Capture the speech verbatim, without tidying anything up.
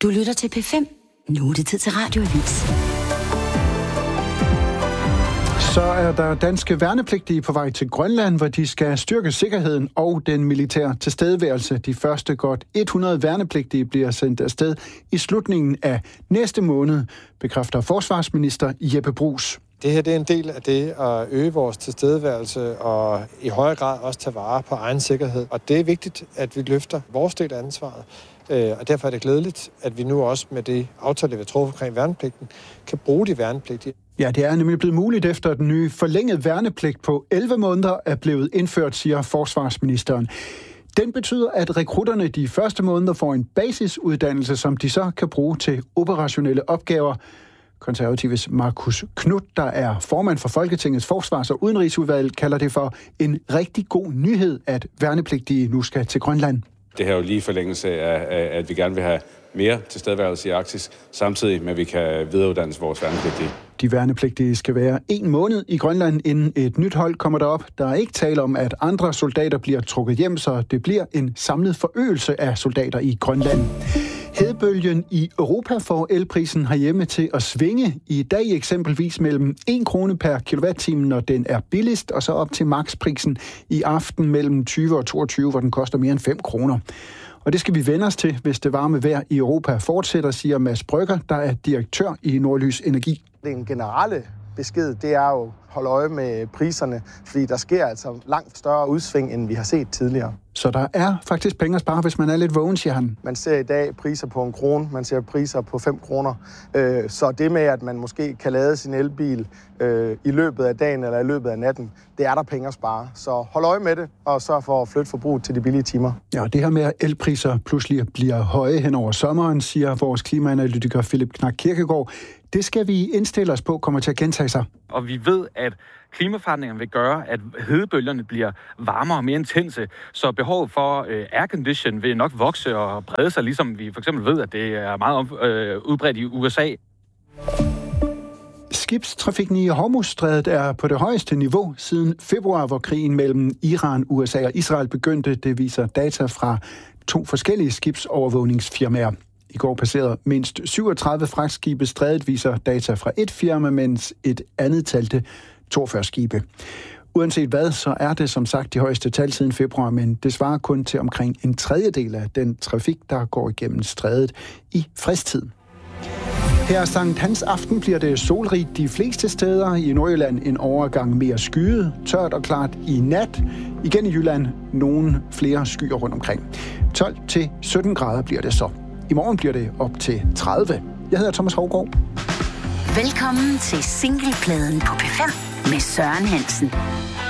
Du lytter til P fem. Nu er det tid til Radioavis. Så er der danske værnepligtige på vej til Grønland, hvor de skal styrke sikkerheden og den militære tilstedeværelse. De første godt hundrede værnepligtige bliver sendt afsted i slutningen af næste måned, bekræfter forsvarsminister Jeppe Bruus. Det her det er en del af det at øge vores tilstedeværelse og i højere grad også tage vare på egen sikkerhed. Og det er vigtigt, at vi løfter vores del af ansvaret. Og derfor er det glædeligt, at vi nu også med det aftale, vi har truffet omkring værnepligten, kan bruge de værnepligtige. Ja, det er nemlig blevet muligt efter den nye forlængede værnepligt på elleve måneder er blevet indført, siger forsvarsministeren. Den betyder, at rekrutterne de første måneder får en basisuddannelse, som de så kan bruge til operationelle opgaver. Konservatives Marcus Knudt, der er formand for Folketingets Forsvars- og Udenrigsudvalg, kalder det for en rigtig god nyhed, at værnepligtige nu skal til Grønland. Det her er jo lige forlængelse af, at vi gerne vil have mere tilstedeværelse i Arktis, samtidig med, at vi kan videreuddanne vores værnepligtige. De værnepligtige skal være en måned i Grønland, inden et nyt hold kommer derop. Der er ikke tale om, at andre soldater bliver trukket hjem, så det bliver en samlet forøgelse af soldater i Grønland. Hedebølgen i Europa får elprisen herhjemme til at svinge. I dag eksempelvis mellem en krone per kilowatt-time, når den er billigst, og så op til maksprisen i aften mellem tyve og toogtyve, hvor den koster mere end fem kroner. Og det skal vi vende os til, hvis det varme vejr i Europa fortsætter, siger Mads Brygger, der er direktør i Nordlys Energi. Den generelle besked, det er jo at holde øje med priserne, fordi der sker altså langt større udsving, end vi har set tidligere. Så der er faktisk penge at spare, hvis man er lidt vågen, siger han. Man ser i dag priser på en krone, man ser priser på fem kroner. Så det med, at man måske kan lade sin elbil i løbet af dagen eller i løbet af natten, det er der penge at spare. Så hold øje med det, og sørg for at flytte forbruget til de billige timer. Ja, det her med, at elpriser pludselig bliver høje hen over sommeren, siger vores klimaanalytiker Philip Knak Kirkegaard. Det skal vi indstille os på, kommer til at gentage sig. Og vi ved, at klimaforandringerne vil gøre, at hedebølgerne bliver varmere og mere intense, så behovet for øh, aircondition vil nok vokse og brede sig, ligesom vi for eksempel ved, at det er meget øh, udbredt i U S A. Skibstrafikken i Hormuzstrædet er på det højeste niveau siden februar, hvor krigen mellem Iran, U S A og Israel begyndte. Det viser data fra to forskellige skibsovervågningsfirmaer. I går passerede mindst syvogtredive fragtskibe strædet, viser data fra et firma, mens et andet talte toogfyrre skibe. Uanset hvad, så er det som sagt de højeste tal siden februar, men det svarer kun til omkring en tredjedel af den trafik, der går igennem strædet i fredstid. Her Sankt Hans aften bliver det solrigt de fleste steder. I Nordjylland en overgang mere skyet, tørt og klart i nat. Igen i Jylland nogle flere skyer rundt omkring. tolv til sytten grader bliver det så. I morgen bliver det op til tredive. Jeg hedder Thomas Hougaard. Velkommen til singlepladen på P fem med Søren Hansen.